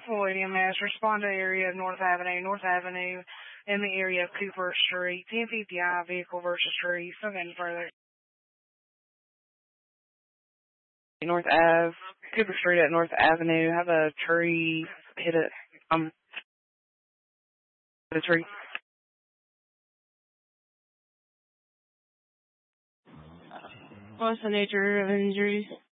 Floyd EMS, respond to area of North Avenue in the area of Cooper Street. 1050I vehicle versus tree. So then further. North Ave, Cooper Street at North Avenue. Have a tree hit it. The tree. What's the nature of injuries?